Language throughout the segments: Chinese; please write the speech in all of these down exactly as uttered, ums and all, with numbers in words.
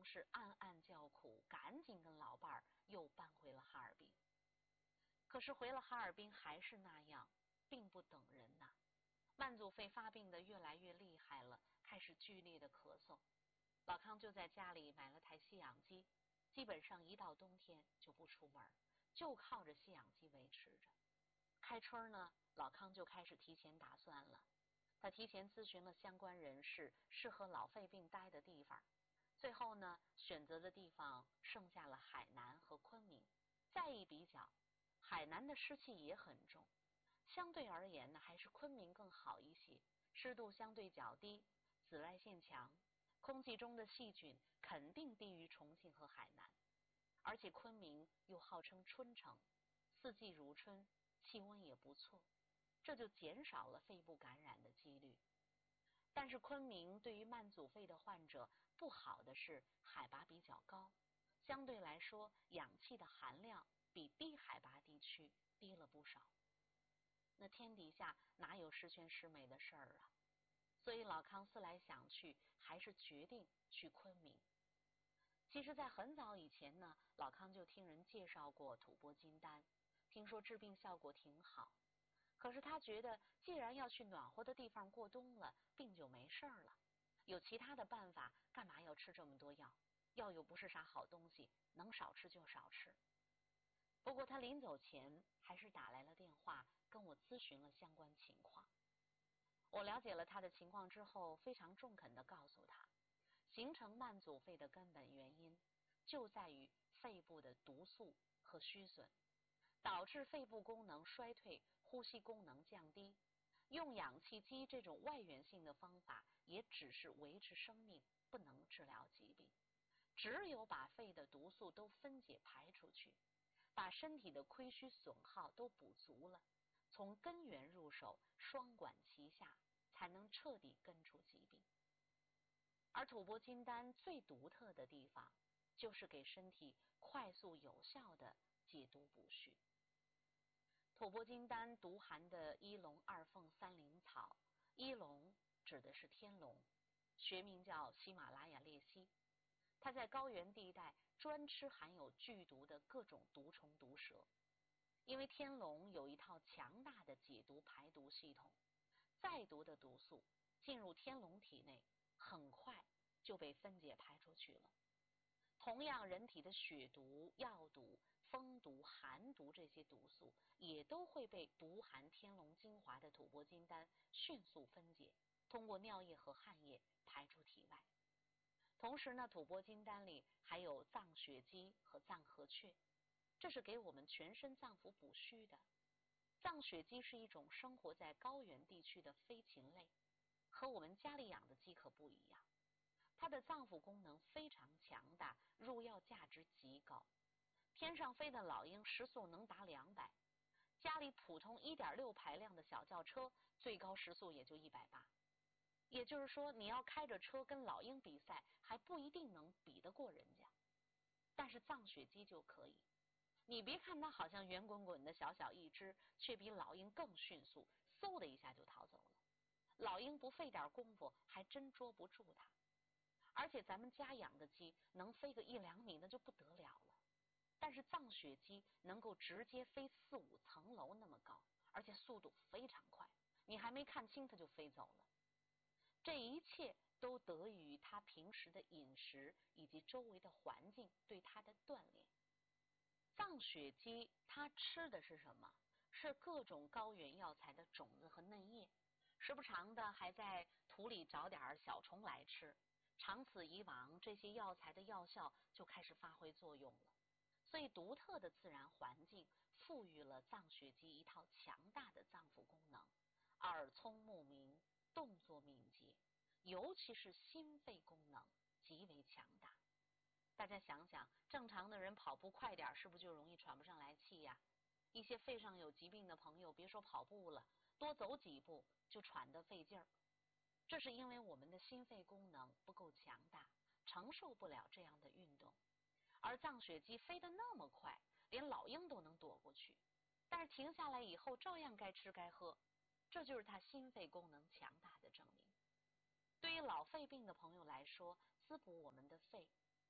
是暗暗叫苦，赶紧跟老伴儿又搬回了哈尔滨。可是回了哈尔滨还是那样，病不等人呐、啊。慢阻肺发病的越来越厉害了，开始剧烈的咳嗽。老康就在家里买了台吸氧机，基本上一到冬天就不出门，就靠着吸氧机维持着。开春呢，老康就开始提前打算了。他提前咨询了相关人士适合老肺病待的地方，最后呢，选择的地方剩下了海南和昆明。再一比较，海南的湿气也很重，相对而言呢，还是昆明更好一些，湿度相对较低，紫外线强，空气中的细菌肯定低于重庆和海南。而且昆明又号称春城，四季如春，气温也不错，这就减少了肺部感染的几率。但是昆明对于慢阻肺的患者不好的是海拔比较高，相对来说氧气的含量比低海拔地区低了不少。那天底下哪有十全十美的事儿啊？所以老康思来想去，还是决定去昆明。其实在很早以前呢，老康就听人介绍过吐蕃金丹，听说治病效果挺好。可是他觉得既然要去暖和的地方过冬了，病就没事了，有其他的办法，干嘛要吃这么多药？药又不是啥好东西，能少吃就少吃。不过他临走前还是打来了电话，跟我咨询了相关情况。我了解了他的情况之后，非常中肯地告诉他，形成慢阻肺的根本原因就在于肺部的毒素和虚损，导致肺部功能衰退，呼吸功能降低。用氧气机这种外源性的方法也只是维持生命，不能治疗疾病。只有把肺的毒素都分解排出去，把身体的亏虚损耗都补足了，从根源入手，双管齐下，才能彻底根除疾病。而吐蕃金丹最独特的地方，就是给身体快速有效的解毒补虚。吐蕃金丹独含的一龙二凤三灵草，一龙指的是天龙，学名叫喜马拉雅鬣蜥。它在高原地带专吃含有剧毒的各种毒虫毒蛇，因为天龙有一套强大的解毒排毒系统，再毒的毒素进入天龙体内，很快就被分解排出去了。同样，人体的血毒、药毒、风毒、寒毒这些毒素也都会被独含天龙精华的吐蕃金丹迅速分解，通过尿液和汗液排出体外。同时呢，吐蕃金丹里还有藏血肌和藏合雀，这是给我们全身脏腑补虚的。藏血鸡是一种生活在高原地区的飞禽类，和我们家里养的鸡可不一样。它的脏腑功能非常强大，入药价值极高。天上飞的老鹰时速能达两百，家里普通一点六排量的小轿车最高时速也就一百八。也就是说，你要开着车跟老鹰比赛，还不一定能比得过人家。但是藏血鸡就可以，你别看它好像圆滚滚的小小一只，却比老鹰更迅速，嗖的一下就逃走了。老鹰不费点功夫，还真捉不住它。而且咱们家养的鸡能飞个一两米，那就不得了了。但是藏血鸡能够直接飞四五层楼那么高，而且速度非常快，你还没看清它就飞走了。这一切都得益于它平时的饮食以及周围的环境对它的锻炼。藏血鸡它吃的是什么？是各种高原药材的种子和嫩叶，时不常的还在土里找点小虫来吃。长此以往，这些药材的药效就开始发挥作用了。所以独特的自然环境赋予了藏血鸡一套强大的脏腑功能，耳聪目明，动作敏捷，尤其是心肺功能极为强大。大家想想，正常的人跑步快点，是不是就容易喘不上来气呀？一些肺上有疾病的朋友，别说跑步了，多走几步就喘得费劲儿。这是因为我们的心肺功能不够强大，承受不了这样的运动。而藏血鸡飞得那么快，连老鹰都能躲过去，但是停下来以后照样该吃该喝，这就是它心肺功能强大的证明。对于老肺病的朋友来说，滋补我们的肺，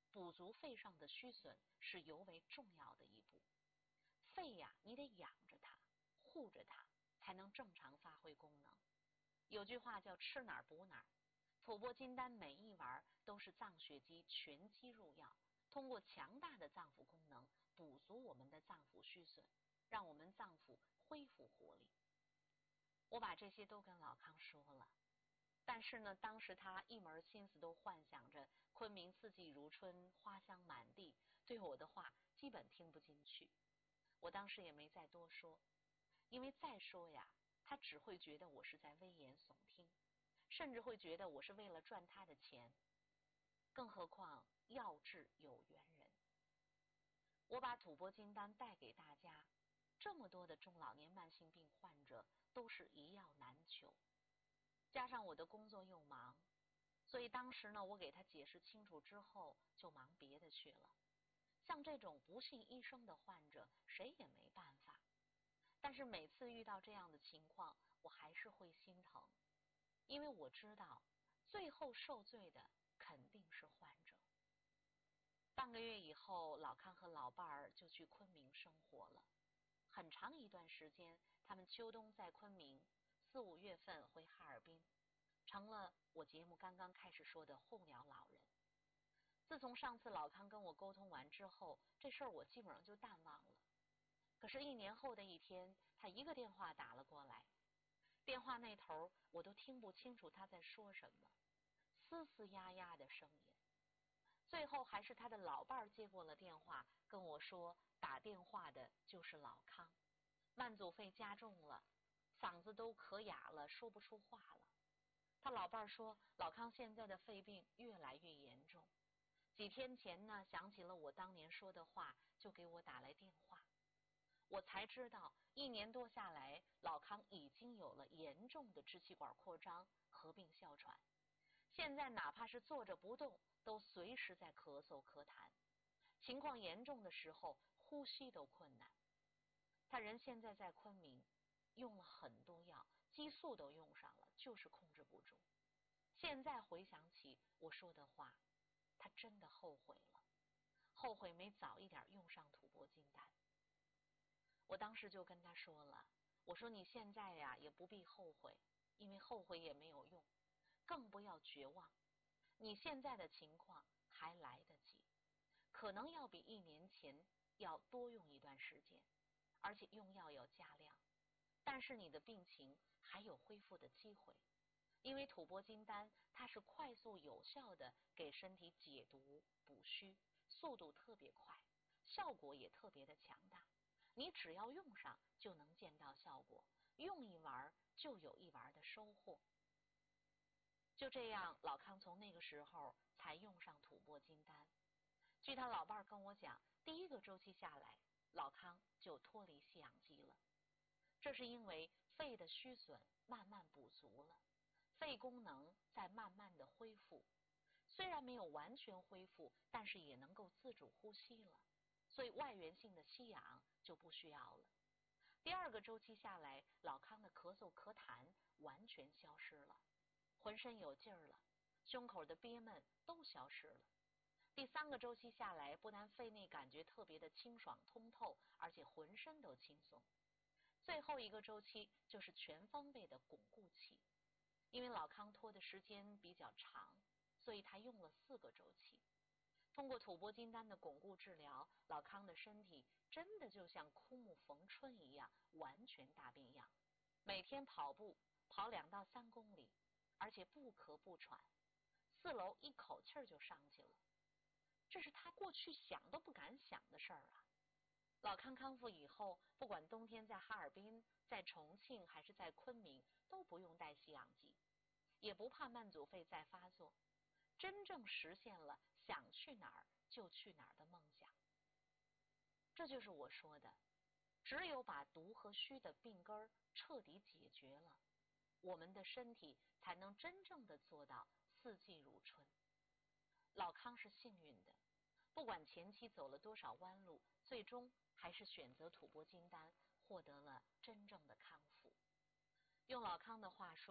补足肺上的虚损是尤为重要的一步。肺呀，你得养着它，护着它，才能正常发挥功能。有句话叫吃哪儿补哪儿，吐蕃金丹每一丸都是藏血肌全肌入药，通过强大的脏腑功能补足我们的脏腑虚损，让我们脏腑恢复活力。我把这些都跟老康说了，但是呢，当时他一门心思都幻想着昆明四季如春，花香满地，对我的话基本听不进去。我当时也没再多说，因为再说呀，他只会觉得我是在危言耸听，甚至会觉得我是为了赚他的钱。更何况药治有缘人，我把吐蕃金丹带给大家，这么多的中老年慢性病患者都是一药难求。加上我的工作又忙，所以当时呢，我给他解释清楚之后，就忙别的去了。像这种不信医生的患者，谁也没办法。但是每次遇到这样的情况，我还是会心疼，因为我知道，最后受罪的肯定是患者。半个月以后，老康和老伴儿就去昆明生活了。很长一段时间，他们秋冬在昆明，四五月份回哈尔滨，成了我节目刚刚开始说的候鸟老人。自从上次老康跟我沟通完之后，这事儿我基本上就淡忘了。可是，一年后的一天，他一个电话打了过来，电话那头我都听不清楚他在说什么，嘶嘶哑哑的声音。最后还是他的老伴儿接过了电话，跟我说打电话的就是老康，慢阻肺加重了，嗓子都可哑了，说不出话了。他老伴儿说，老康现在的肺病越来越严重，几天前呢，想起了我当年说的话，就给我打来电话。我才知道，一年多下来，老康已经有了严重的支气管扩张，合并哮喘。现在哪怕是坐着不动，都随时在咳嗽咳痰，情况严重的时候，呼吸都困难。他人现在在昆明，用了很多药，激素都用上了，就是控制不住。现在回想起我说的话，他真的后悔了，后悔没早一点用上吐蕃金丹。我当时就跟他说了，我说你现在呀也不必后悔，因为后悔也没有用，更不要绝望。你现在的情况还来得及，可能要比一年前要多用一段时间，而且用药要加量，但是你的病情还有恢复的机会，因为吐蕃金丹它是快速有效的给身体解毒补虚，速度特别快，效果也特别的强大。你只要用上就能见到效果，用一丸就有一丸的收获。就这样，老康从那个时候才用上吐蕃金丹。据他老伴儿跟我讲，第一个周期下来，老康就脱离吸氧机了。这是因为肺的虚损慢慢补足了，肺功能在慢慢的恢复，虽然没有完全恢复，但是也能够自主呼吸了，所以外源性的吸氧就不需要了。第二个周期下来，老康的咳嗽咳痰完全消失了，浑身有劲儿了，胸口的憋闷都消失了。第三个周期下来，不但肺内感觉特别的清爽通透，而且浑身都轻松。最后一个周期就是全方位的巩固期，因为老康拖的时间比较长，所以他用了四个周期。通过吐蕃金丹的巩固治疗，老康的身体真的就像枯木逢春一样，完全大变样。每天跑步跑两到三公里，而且不咳不喘，四楼一口气儿就上去了。这是他过去想都不敢想的事儿啊！老康康复以后，不管冬天在哈尔滨、在重庆还是在昆明，都不用带吸氧机，也不怕慢阻肺再发作，真正实现了想去哪儿就去哪儿的梦想。这就是我说的，只有把毒和虚的病根儿彻底解决了，我们的身体才能真正的做到四季如春。老康是幸运的，不管前期走了多少弯路，最终还是选择吐蕃金丹，获得了真正的康复。用老康的话说，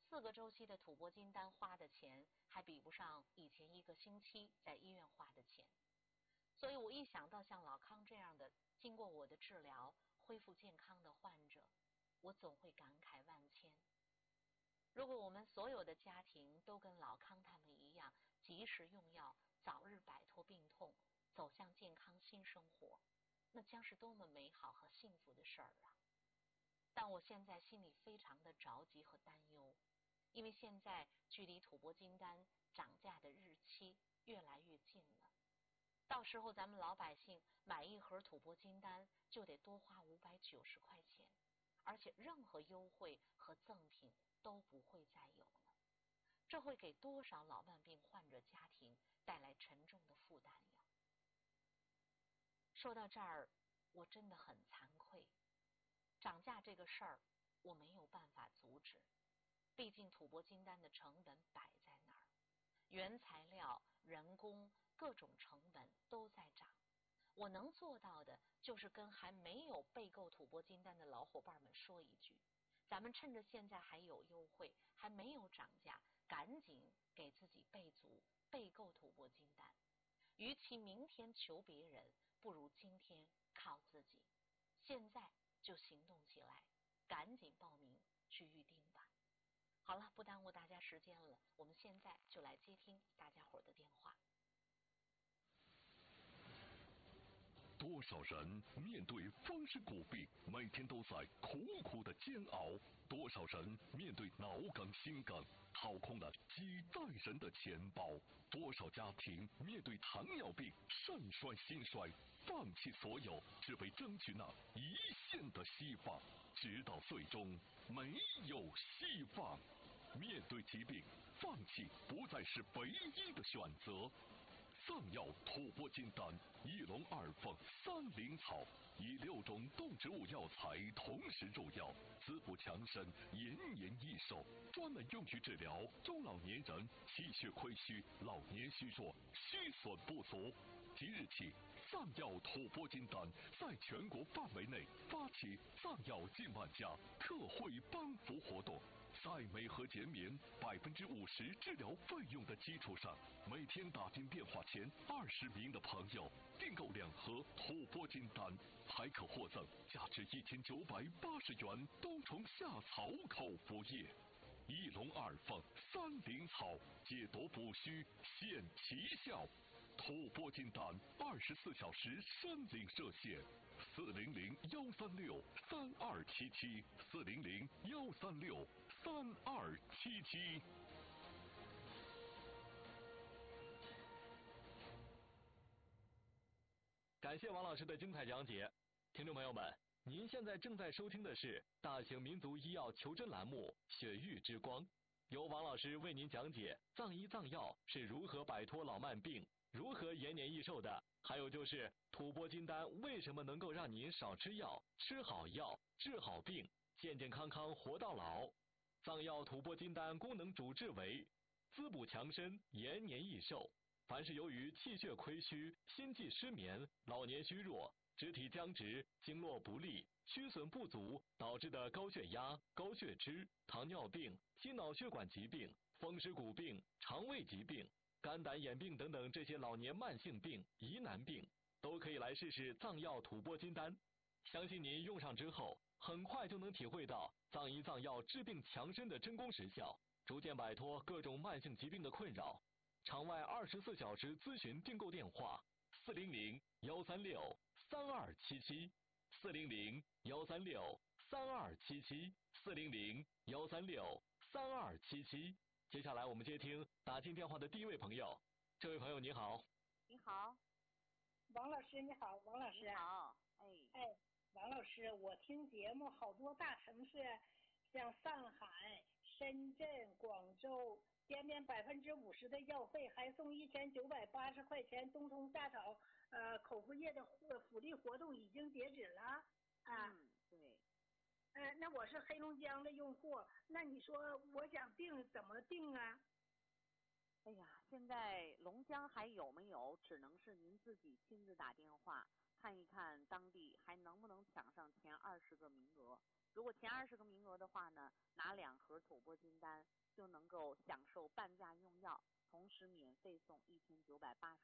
四个周期的吐蕃金丹花的钱还比不上以前一个星期在医院花的钱。所以我一想到像老康这样的经过我的治疗恢复健康的患者，我总会感慨万千。如果我们所有的家庭都跟老康他们一样，及时用药，早日摆脱病痛，走向健康新生活，那将是多么美好和幸福的事儿啊！但我现在心里非常的着急和担忧，因为现在距离吐蕃金丹涨价的日期越来越近了。到时候咱们老百姓买一盒吐蕃金丹就得多花五百九十块钱，而且任何优惠和赠品都不会再有了。这会给多少老慢病患者家庭带来沉重的负担呀！说到这儿，我真的很惭愧。涨价这个事儿，我没有办法阻止，毕竟吐蕃金丹的成本摆在那儿，原材料、人工各种成本都在涨。我能做到的就是跟还没有备购吐蕃金丹的老伙伴们说一句，咱们趁着现在还有优惠，还没有涨价，赶紧给自己备足，备购吐蕃金丹。与其明天求别人，不如今天靠自己。现在就行动起来，赶紧报名去预定吧。好了，不耽误大家时间了，我们现在就来接听大家伙的电话。 多少人面对风湿骨病，每天都在苦苦的煎熬；多少人面对脑梗、心梗，掏空了几代人的钱包；多少家庭面对糖尿病、肾衰、心衰，放弃所有，只为争取那一线的希望，直到最终没有希望。面对疾病，放弃不再是唯一的选择。藏药吐蕃金丹、翼龙二凤、三灵草，以六种动植物药材同时入药，滋补强身，延年益寿，专门用于治疗中老年人气血亏虚、老年虚弱、虚损不足。即日起，藏药吐蕃金丹在全国范围内发起藏药进万家特惠帮扶活动。在每盒减免百分之五十治疗费用的基础上，每天打进电话前二十名的朋友订购两盒吐蕃金丹，还可获赠价值一千九百八十元冬虫夏草口服液。翼龙二凤、三灵草，解毒补虚，现奇效。吐蕃金丹二十四小时申领热线：四零零幺三六三二七七，四零零幺三六三二七七。 感谢王老师的精彩讲解，听众朋友们，您现在正在收听的是大型民族医药求真栏目《雪域之光》，由王老师为您讲解藏医藏药是如何摆脱老慢病，如何延年益寿的，还有就是吐蕃金丹为什么能够让您少吃药，吃好药，治好病，健健康康活到老。藏药吐蕃金丹功能主治为滋补强身，延年益寿。凡是由于气血亏虚、心悸失眠、老年虚弱、肢体僵直、经络不利、虚损不足导致的高血压、高血脂、糖尿病、心脑血管疾病、风湿骨病、肠胃疾病、肝胆眼病等等这些老年慢性病、疑难病，都可以来试试藏药吐蕃金丹。相信您用上之后，很快就能体会到藏医藏药治病强身的真功实效，逐渐摆脱各种慢性疾病的困扰。场外二十四小时咨询订购电话：四零零幺三六三二七七，四零零幺三六三二七七，四零零幺三六三二七七。接下来我们接听打进电话的第一位朋友，这位朋友你好。 你好， 王老师你好，王老师。 你好，哎哎，王老师，我听节目好多大城市，像上海、深圳、广州。减免百分之五十的药费，还送一千九百八十块钱冬虫夏草呃口服液的福利活动已经截止了啊。 嗯，对。 呃，那我是黑龙江的用户，那你说我想订怎么订啊？ 哎呀，现在龙江还有没有，只能是您自己亲自打电话看一看，当地还能不能抢上前二十个名额。如果前二十个名额的话呢，拿两盒土拨金丹就能够享受半价用药，同时免费送一千九百八十